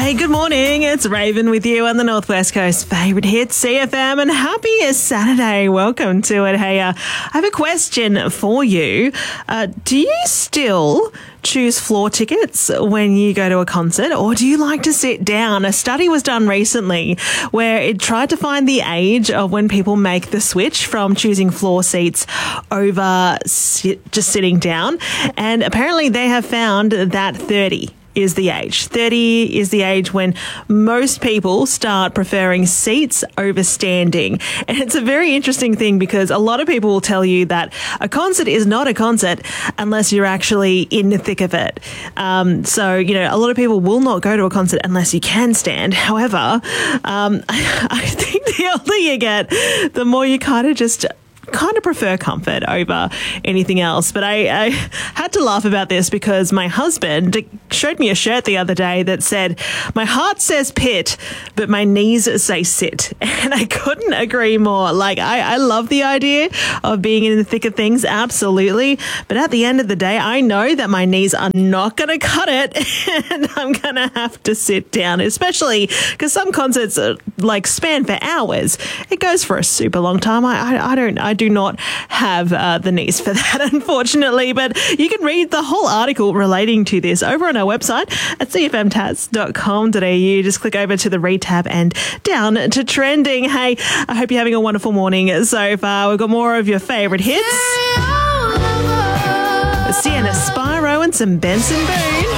Hey, good morning. It's Raven with you on the Northwest Coast favourite hit CFM, and happy Saturday. Welcome to it. Hey, I have a question for you. Do you still choose floor tickets when you go to a concert, or do you like to sit down? A study was done recently where it tried to find the age of when people make the switch from choosing floor seats over just sitting down, and apparently they have found that 30 is the age. 30 is the age when most people start preferring seats over standing. And it's a very interesting thing because a lot of people will tell you that a concert is not a concert unless you're actually in the thick of it. So, a lot of people will not go to a concert unless you can stand. However, I think the older you get, the more you kind of prefer comfort over anything else. But I had to laugh about this because my husband showed me a shirt the other day that said, "My heart says pit, but my knees say sit." And I couldn't agree more. Like, I love the idea of being in the thick of things, absolutely. But at the end of the day, I know that my knees are not going to cut it and I'm going to have to sit down, especially because some concerts span for hours. It goes for a super long time. I do not have the knees for that, unfortunately, but you can read the whole article relating to this over on our website at cfmtas.com.au. Just click over to the read tab and down to trending. Hey, I hope you're having a wonderful morning so far. We've got more of your favourite hits. Sienna Spyro and some Benson Boone.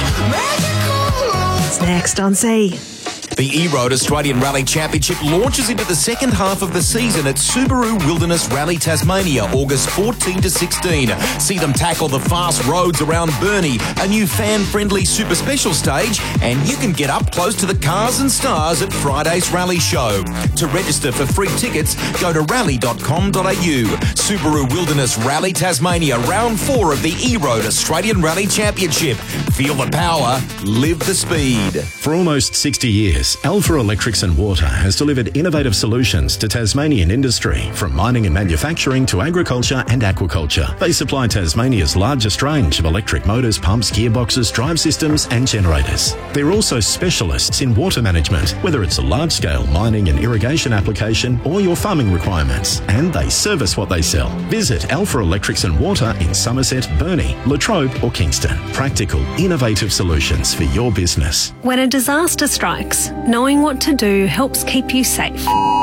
It's next on C. The E-Road Australian Rally Championship launches into the second half of the season at Subaru Wilderness Rally Tasmania, August 14 to 16. See them tackle the fast roads around Burnie, a new fan-friendly super special stage, and you can get up close to the cars and stars at Friday's Rally Show. To register for free tickets, go to rally.com.au. Subaru Wilderness Rally Tasmania, round 4 of the E-Road Australian Rally Championship. Feel the power, live the speed. For almost 60 years, Alpha Electrics and Water has delivered innovative solutions to Tasmanian industry, from mining and manufacturing to agriculture and aquaculture. They supply Tasmania's largest range of electric motors, pumps, gearboxes, drive systems and generators. They're also specialists in water management, whether it's a large-scale mining and irrigation application or your farming requirements, and they service what they sell. Visit Alpha Electrics and Water in Somerset, Burnie, Latrobe or Kingston. Practical, innovative solutions for your business. When a disaster strikes, knowing what to do helps keep you safe.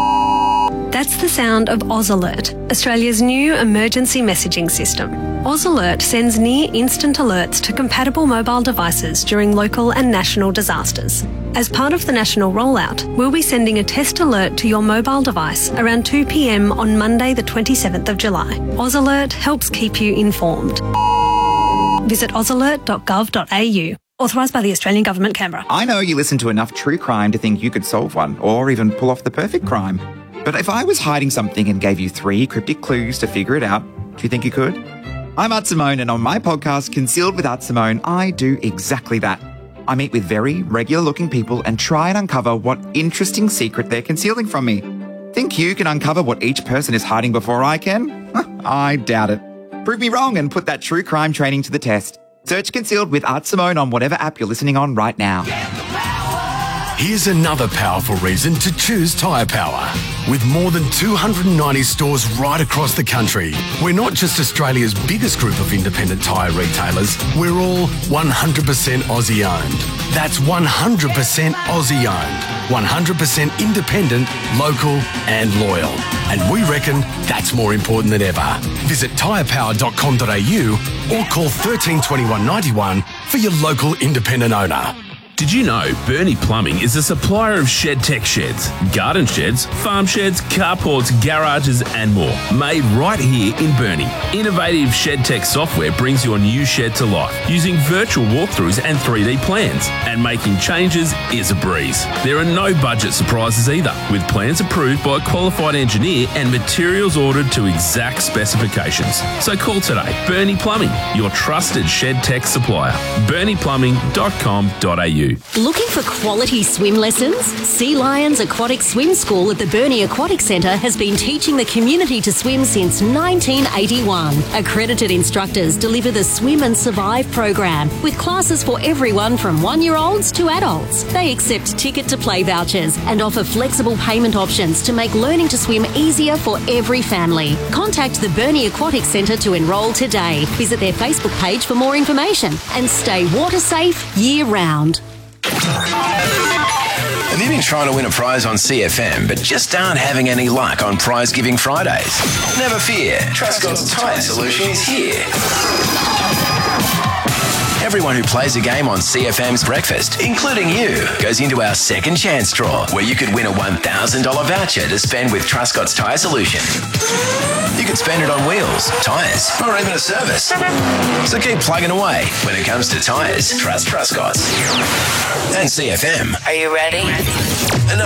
That's the sound of Oz Alert, Australia's new emergency messaging system. Oz Alert sends near-instant alerts to compatible mobile devices during local and national disasters. As part of the national rollout, we'll be sending a test alert to your mobile device around 2 p.m. on Monday the 27th of July. Oz Alert helps keep you informed. Visit ozalert.gov.au. Authorised by the Australian Government, Canberra. I know you listen to enough true crime to think you could solve one, or even pull off the perfect crime. But if I was hiding something and gave you 3 cryptic clues to figure it out, do you think you could? I'm Art Simone, and on my podcast, Concealed with Art Simone, I do exactly that. I meet with very regular-looking people and try and uncover what interesting secret they're concealing from me. Think you can uncover what each person is hiding before I can? I doubt it. Prove me wrong and put that true crime training to the test. Search Concealed with Art Simone on whatever app you're listening on right now. Here's another powerful reason to choose Tyre Power. With more than 290 stores right across the country, we're not just Australia's biggest group of independent tyre retailers, we're all 100% Aussie owned. That's 100% Aussie owned, 100% independent, local and loyal. And we reckon that's more important than ever. Visit tyrepower.com.au or call 13 21 91 for your local independent owner. Did you know Burnie Plumbing is a supplier of ShedTech sheds, garden sheds, farm sheds, carports, garages and more, made right here in Burnie. Innovative ShedTech software brings your new shed to life using virtual walkthroughs and 3D plans, and making changes is a breeze. There are no budget surprises either, with plans approved by a qualified engineer and materials ordered to exact specifications. So call today. Burnie Plumbing, your trusted ShedTech supplier. BurniePlumbing.com.au. too. Looking for quality swim lessons? Sea Lions Aquatic Swim School at the Burnie Aquatic Centre has been teaching the community to swim since 1981. Accredited instructors deliver the Swim and Survive program with classes for everyone from 1-year-olds to adults. They accept ticket to play vouchers and offer flexible payment options to make learning to swim easier for every family. Contact the Burnie Aquatic Centre to enrol today. Visit their Facebook page for more information and stay water safe year round. Have you been trying to win a prize on CFM but just aren't having any luck on Prize Giving Fridays? Never fear, Truscott's Tyre Solution is here. Everyone who plays a game on CFM's Breakfast, including you, goes into our second chance draw where you could win a $1,000 voucher to spend with Truscott's Tyre Solution. You could spend it on wheels, tyres, or even a service. So keep plugging away. When it comes to tyres, trust Truscott's. And CFM. Are you ready?